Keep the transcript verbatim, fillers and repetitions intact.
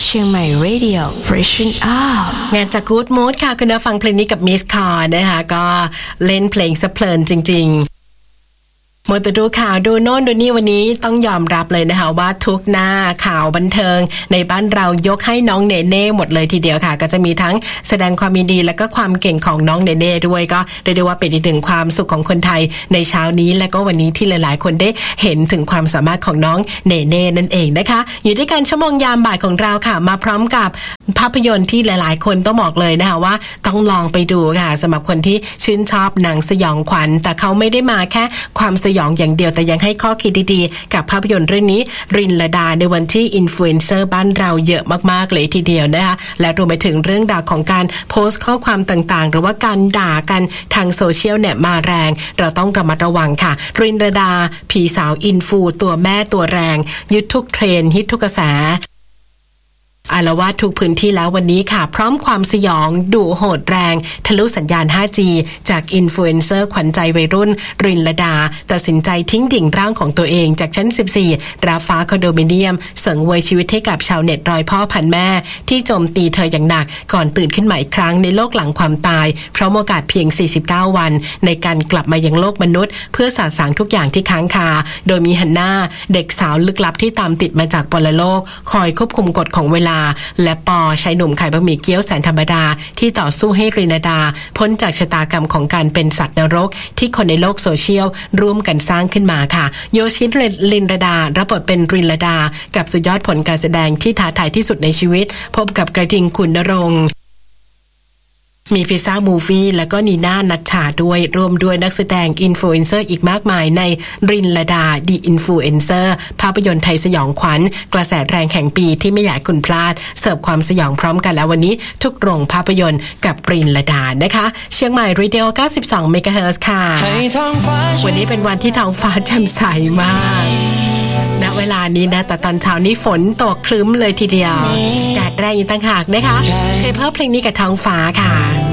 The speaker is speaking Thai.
เชียงใหม่ Radio Freshen Out งานจาก Good Mood ค่ะคุณได้ฟังเพลงนี้กับ Miss Car นะคะก็เล่นเพลงสะเพลินจริงๆหมดแต่ดูข่าวดูโน่นดูนี่วันนี้ต้องยอมรับเลยนะคะว่าทุกหน้าข่าวบันเทิงในบ้านเรายกให้น้องเนเน่หมดเลยทีเดียวค่ะก็จะมีทั้งแสดงความยินดีและก็ความเก่งของน้องเนเน่ด้วยก็เรียกได้ว่าเป็นอีกหนึ่งความสุขของคนไทยในเช้านี้และก็วันนี้ที่หลายๆคนได้เห็นถึงความสามารถของน้องเนเน่นั่นเองนะคะอยู่ด้วยกันชั่วโมงยามบ่ายของเราค่ะมาพร้อมกับภาพยนตร์ที่หลายๆคนต้องบอกเลยนะคะว่าต้องลองไปดูค่ะสำหรับคนที่ชื่นชอบหนังสยองขวัญแต่เขาไม่ได้มาแค่ความสยองอย่างเดียวแต่ยังให้ข้อคิดดีๆกับภาพยนตร์เรื่องนี้รินลดาในวันที่อินฟลูเอนเซอร์บ้านเราเยอะมากๆเลยทีเดียวนะคะและรวมไปถึงเรื่องราวของการโพสต์ข้อความต่างๆหรือว่าการด่ากันทางโซเชียลเนี่ยมาแรงเราต้องระมัดระวังค่ะรินลดาผีสาวอินฟูตัวแม่ตัวแรงยึดทุกเทรนด์ฮิตทุกกระแสอาละวาดทุกพื้นที่แล้ววันนี้ค่ะพร้อมความสยองดุโหดแรงทะลุสัญญาณ ห้าจี จากอินฟลูเอนเซอร์ขวัญใจวัยรุ่นรินลดาตัดสินใจทิ้งดิ่งร่างของตัวเองจากชั้นสิบสี่ราฟ้าคอนโดมิเนียมเสริงเวยชีวิตให้กับชาวเน็ตรอยพ่อพันแม่ที่โจมตีเธออย่างหนักก่อนตื่นขึ้นใหม่อีกครั้งในโลกหลังความตายเพราะโอกาสเพียงสี่สิบเก้าวันในการกลับมายังโลกมนุษย์เพื่อสาสางทุกอย่างที่ค้างคาโดยมีฮันน่าเด็กสาวลึกลับที่ตามติดมาจากปรโลกคอยควบคุมกฎของเวลาและปอชายหนุ่มขายบะหมี่เกี๊ยวแสนธรรมดาที่ต่อสู้ให้รินลดาพ้นจากชะตากรรมของการเป็นสัตว์นรกที่คนในโลกโซเชียลร่วมกันสร้างขึ้นมาค่ะโยชิรินลดารับบทเป็นรินลดากับสุดยอดผลการแสดงที่ท้าทายที่สุดในชีวิตพบกับกระทิงขุนนรงค์มีพิซซ่ามูฟี่แล้วก็นีน่านัชชาด้วยรวมด้วยนักแสดงอินฟลูเอนเซอร์อีกมากมายในรินลดาดีอินฟลูเอนเซอร์ภาพยนตร์ไทยสยองขวัญกระแสแรงแห่งปีที่ไม่อยากคุณพลาดเสิร์ฟความสยองพร้อมกันแล้ววันนี้ทุกโรงภาพยนตร์กับรินลดานะคะเชียงใหม่รีดิโอเก้าสิบสองเมกะเฮิรตซ์ค่ะวันนี้เป็นวันที่ท้องฟ้าแจ่มใสมากณเวลานี้นะแต่ตอนเช้านี้ฝนตกครึ้มเลยทีเดียวแดดแรงอยู่ต่างหากนะคะเพลงเพลงนี้กับท้องฟ้าค่ะ